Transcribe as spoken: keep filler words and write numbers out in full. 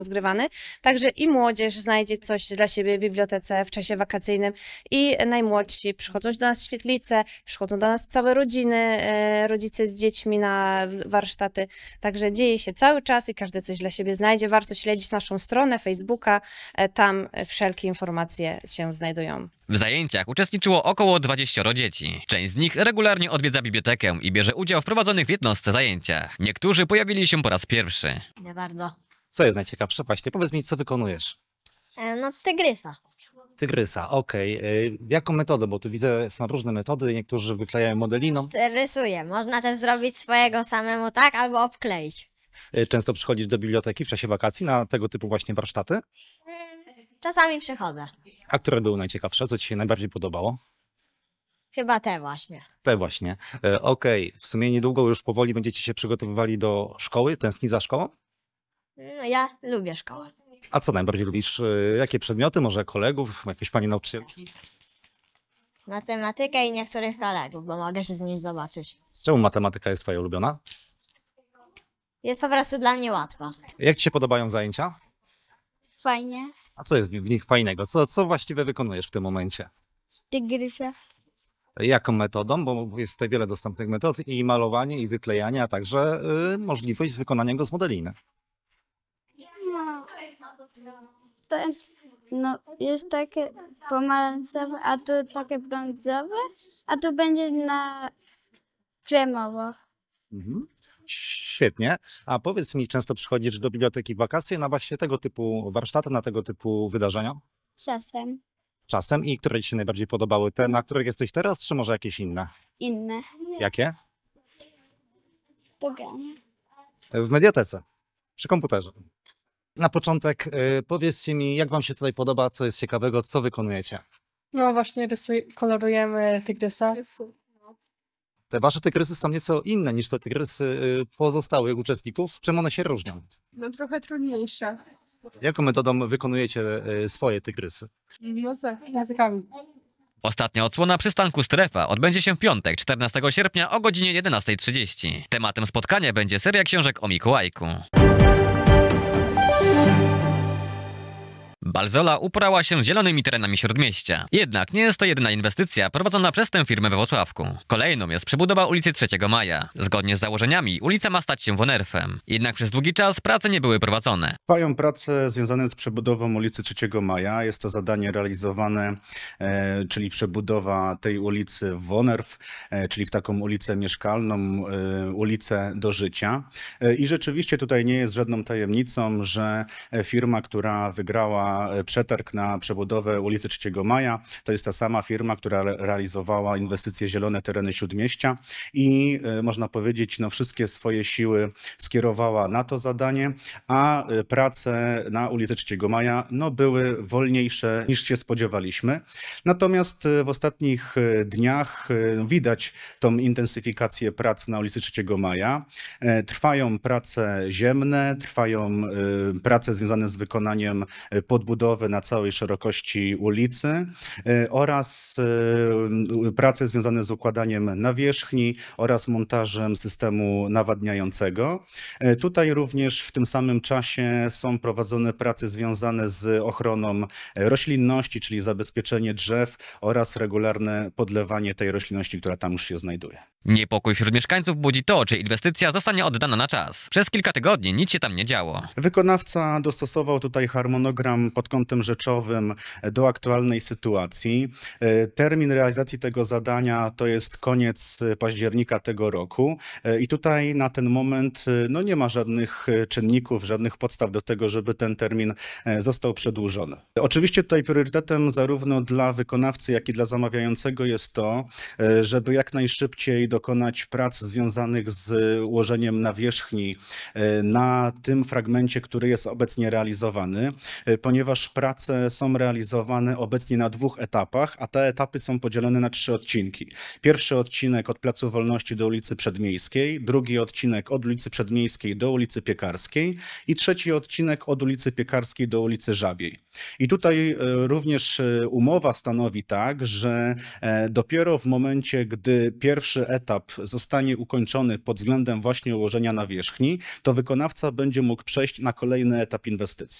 rozgrywany, także i młodzież znajdzie coś dla siebie w bibliotece w czasie wakacyjnym i najmłodsi przychodzą do nas świetlice, przychodzą do nas całe rodziny, e, rodzice z dziećmi na warsztaty, także dzieje się cały czas i każdy coś dla siebie znajdzie. Warto śledzić naszą stronę Facebooka, e, tam wszelkie informacje się znajdują. W zajęciach uczestniczyło około dwudziestu dzieci. Część z nich regularnie odwiedza bibliotekę i bierze udział w prowadzonych w jednostce zajęciach. Niektórzy pojawili się po raz pierwszy. Nie bardzo. Co jest najciekawsze? Właśnie, powiedz mi, co wykonujesz? E, No tygrysa. Tygrysa, okej. Okay. Jaką metodę? Bo tu widzę, są różne metody, niektórzy wyklejają modeliną. Rysuję. Można też zrobić swojego samemu tak, albo obkleić. Y, Często przychodzisz do biblioteki w czasie wakacji na tego typu właśnie warsztaty? Czasami przychodzę. A które były najciekawsze? Co ci się najbardziej podobało? Chyba te właśnie. Te właśnie. Y, Okej, w sumie niedługo już powoli będziecie się przygotowywali do szkoły. Tęskni za szkołą? No, ja lubię szkołę. A co najbardziej lubisz? Y, Jakie przedmioty? Może kolegów? Jakieś pani nauczycielki? Matematykę i niektórych kolegów, bo mogę się z nich zobaczyć. Czemu matematyka jest twoja ulubiona? Jest po prostu dla mnie łatwa. Jak ci się podobają zajęcia? Fajnie. A co jest w nich fajnego? Co, co właściwie wykonujesz w tym momencie? Tygrysa. Jaką metodą? Bo jest tutaj wiele dostępnych metod i malowanie, i wyklejanie, a także y, możliwość wykonania go z modeliny. No, to, no, jest takie pomarańczowe, a tu takie brązowe, a tu będzie na kremowo. Mhm. Świetnie. A powiedz mi, często przychodzisz do biblioteki w wakacje na właśnie tego typu warsztaty, na tego typu wydarzenia? Czasem Czasem. I które ci się najbardziej podobały? Te, na których jesteś teraz, czy może jakieś inne? inne. Jakie? Poganie. W mediatece, przy komputerze. Na początek y, powiedzcie mi, jak wam się tutaj podoba, co jest ciekawego, co wykonujecie? No właśnie rysuj, kolorujemy tygrysa. Te wasze tygrysy są nieco inne niż te tygrysy y, pozostałych uczestników. Czym one się różnią? No trochę trudniejsze. Jaką metodą wykonujecie y, swoje tygrysy? No z Językami. Ostatnia odsłona przystanku Strefa odbędzie się w piątek, czternastego sierpnia o godzinie jedenastej trzydzieści. Tematem spotkania będzie seria książek o Mikołajku. Balzola uporała się z zielonymi terenami Śródmieścia. Jednak nie jest to jedyna inwestycja prowadzona przez tę firmę we Włocławku. Kolejną jest przebudowa ulicy trzeciego Maja. Zgodnie z założeniami ulica ma stać się Wonerfem. Jednak przez długi czas prace nie były prowadzone. Trwają prace związane z przebudową ulicy trzeciego Maja. Jest to zadanie realizowane, e, czyli przebudowa tej ulicy w Wonerf, e, czyli w taką ulicę mieszkalną, e, ulicę do życia. E, I rzeczywiście tutaj nie jest żadną tajemnicą, że firma, która wygrała przetarg na przebudowę ulicy trzeciego Maja, to jest ta sama firma, która realizowała inwestycje Zielone Tereny Śródmieścia i e, można powiedzieć, no wszystkie swoje siły skierowała na to zadanie, a e, prace na ulicy trzeciego Maja no, były wolniejsze niż się spodziewaliśmy. Natomiast e, w ostatnich e, dniach e, widać tą intensyfikację prac na ulicy trzeciego Maja. E, Trwają prace ziemne, trwają e, prace związane z wykonaniem podbudowy na całej szerokości ulicy e, oraz e, prace związane z układaniem nawierzchni oraz montażem systemu nawadniającego. E, Tutaj również w tym samym czasie są prowadzone prace związane z ochroną roślinności, czyli zabezpieczenie drzew oraz regularne podlewanie tej roślinności, która tam już się znajduje. Niepokój wśród mieszkańców budzi to, czy inwestycja zostanie oddana na czas. Przez kilka tygodni nic się tam nie działo. Wykonawca dostosował tutaj harmonogram pod kątem rzeczowym do aktualnej sytuacji. Termin realizacji tego zadania to jest koniec października tego roku i tutaj na ten moment no nie ma żadnych czynników, żadnych podstaw do tego, żeby ten termin został przedłużony. Oczywiście tutaj priorytetem zarówno dla wykonawcy, jak i dla zamawiającego jest to, żeby jak najszybciej dokonać prac związanych z ułożeniem nawierzchni na tym fragmencie, który jest obecnie realizowany, ponieważ ponieważ prace są realizowane obecnie na dwóch etapach, a te etapy są podzielone na trzy odcinki. Pierwszy odcinek od Placu Wolności do ulicy Przedmiejskiej, drugi odcinek od ulicy Przedmiejskiej do ulicy Piekarskiej i trzeci odcinek od ulicy Piekarskiej do ulicy Żabiej. I tutaj e, również e, umowa stanowi tak, że e, dopiero w momencie, gdy pierwszy etap zostanie ukończony pod względem właśnie ułożenia nawierzchni, to wykonawca będzie mógł przejść na kolejny etap inwestycji.